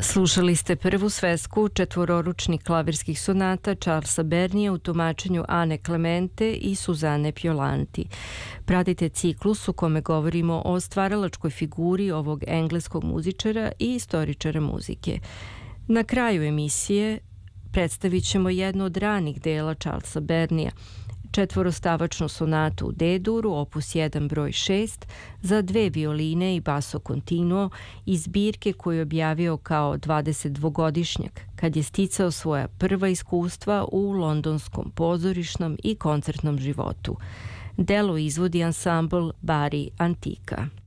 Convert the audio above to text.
Slušali ste prvu svesku četvororučnih klavirskih sonata Charlesa Bernija u tumačenju Ane Clemente i Suzane Piolanti. Pratite ciklus u kome govorimo o stvaralačkoj figuri ovog engleskog muzičara i istoričara muzike. Na kraju emisije predstavit ćemo jedno od ranih dela Charlesa Bernija, četvorostavačnu sonatu u D-duru, opus 1 broj 6, za 2 violine i basso continuo iz zbirke koju je objavio kao 22-godišnjak, kad je sticao svoja prva iskustva u londonskom pozorišnom i koncertnom životu. Delo izvodi ansambl Bari Antika.